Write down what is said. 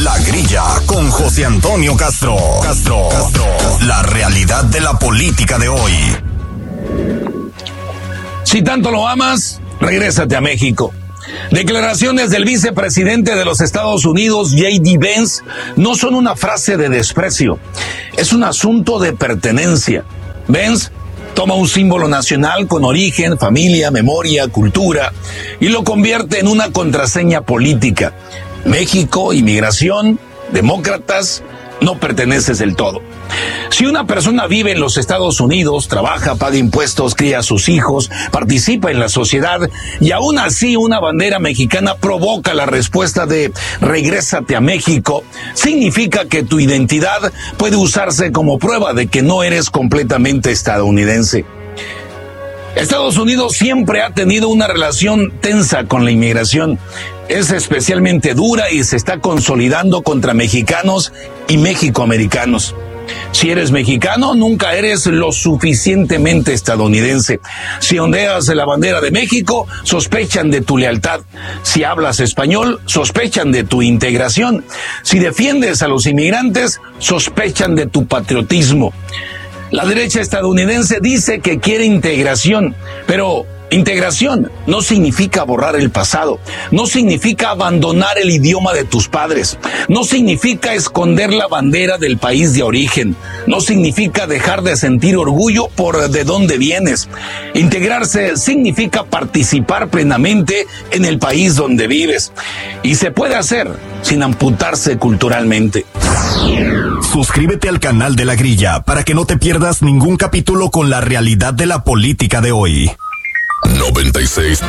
La Grilla con José Antonio Castro. La realidad de la política de hoy. Si tanto lo amas, regrésate a México. Declaraciones del vicepresidente de los Estados Unidos, J.D. Vance, no son una frase de desprecio, es un asunto de pertenencia. Vance toma un símbolo nacional con origen, familia, memoria, cultura, y lo convierte en una contraseña política. México, inmigración, demócratas, no perteneces del todo. Si una persona vive en los Estados Unidos, trabaja, paga impuestos, cría a sus hijos, participa en la sociedad y aún así una bandera mexicana provoca la respuesta de regrésate a México, significa que tu identidad puede usarse como prueba de que no eres completamente estadounidense. Estados Unidos siempre ha tenido una relación tensa con la inmigración. Es especialmente dura y se está consolidando contra mexicanos y mexicoamericanos. Si eres mexicano, nunca eres lo suficientemente estadounidense. Si ondeas la bandera de México, sospechan de tu lealtad. Si hablas español, sospechan de tu integración. Si defiendes a los inmigrantes, sospechan de tu patriotismo. La derecha estadounidense dice que quiere integración, pero integración no significa borrar el pasado, no significa abandonar el idioma de tus padres, no significa esconder la bandera del país de origen, no significa dejar de sentir orgullo por de dónde vienes. Integrarse significa participar plenamente en el país donde vives, y se puede hacer sin amputarse culturalmente. Suscríbete al canal de La Grilla para que no te pierdas ningún capítulo con la realidad de la política de hoy. 96.9